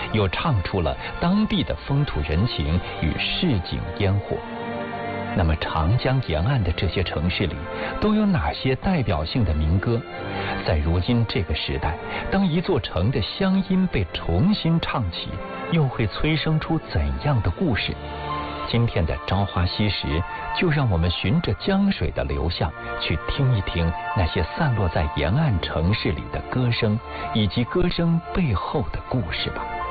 又唱出了当地的风土人情与市井烟火。那么长江沿岸的这些城市里都有哪些代表性的民歌？在如今这个时代，当一座城的乡音被重新唱起，又会催生出怎样的故事？今天的朝花夕拾，就让我们循着江水的流向，去听一听那些散落在沿岸城市里的歌声，以及歌声背后的故事吧。